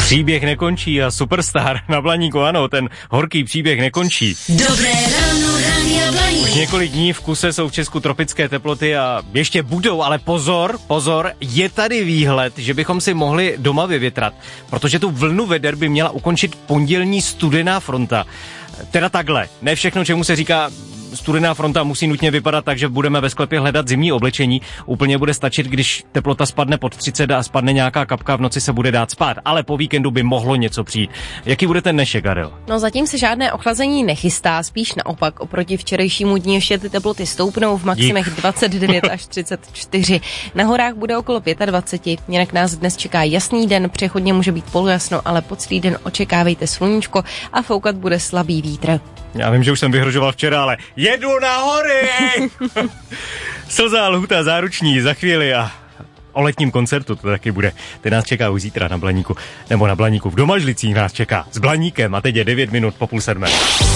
Příběh nekončí a Superstar na Blaníku, ano, ten horký příběh nekončí. Dobré ráno, Rádia Blaník. Už několik dní v kuse jsou v Česku tropické teploty a ještě budou, ale pozor, je tady výhled, že bychom si mohli doma vyvětrat, protože tu vlnu veder by měla ukončit pondělní studená fronta. Teda takhle, ne všechno, čemu se říká studená fronta, musí nutně vypadat tak, že budeme ve sklepě hledat zimní oblečení. Úplně bude stačit, když teplota spadne pod 30 a spadne nějaká kapka, v noci se bude dát spát, ale po víkendu by mohlo něco přijít. Jaký bude ten dnešek, Adel? No zatím se žádné ochlazení nechystá, spíš naopak. Oproti včerejšímu dni ještě ty teploty stoupnou v maximech 29 až 34. Na horách bude okolo 25, jinak nás dnes čeká jasný den, přechodně může být polojasno, ale po celý den očekávejte sluníčko a foukat bude slabý vítr. Já vím, že už jsem vyhrožoval včera, ale jedu na hory! Slza, lhuta, záruční za chvíli a o letním koncertu to taky bude. Ten nás čeká už zítra na Blaníku, nebo na Blaníku v Domažlicích nás čeká s Blaníkem a teď je 9 minut po 6:30.